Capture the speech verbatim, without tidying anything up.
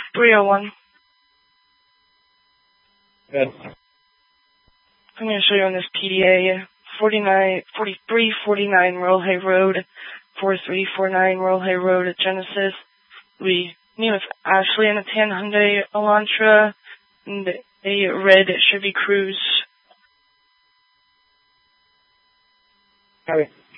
three oh one. Good. I'm going to show you on this P D A, forty-nine, forty-three forty-nine Royal Road, forty-three forty-nine Royal Road at Genesis. We meet with Ashley in a tan Hyundai Elantra and a red Chevy Cruze. Copy.